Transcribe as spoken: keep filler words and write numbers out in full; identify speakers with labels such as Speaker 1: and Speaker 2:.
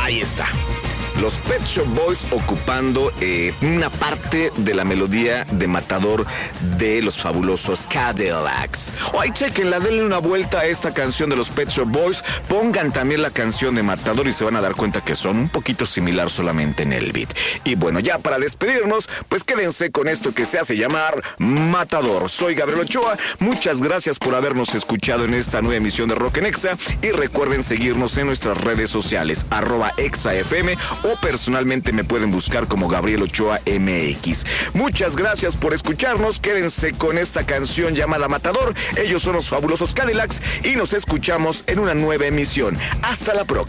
Speaker 1: Ahí está. Los Pet Shop Boys ocupando eh, una parte de la melodía de Matador de los fabulosos Cadillacs. Ay, chequenla, denle una vuelta a esta canción de los Pet Shop Boys. Pongan también la canción de Matador y se van a dar cuenta que son un poquito similar solamente en el beat. Y bueno, ya para despedirnos, pues quédense con esto que se hace llamar Matador. Soy Gabriel Ochoa. Muchas gracias por habernos escuchado en esta nueva emisión de Rock en Exa. Y recuerden seguirnos en nuestras redes sociales, arroba ExaFM, o personalmente me pueden buscar como Gabriel Ochoa M X. Muchas gracias por escucharnos. Quédense con esta canción llamada Matador. Ellos son los fabulosos Cadillacs y nos escuchamos en una nueva emisión. Hasta la próxima.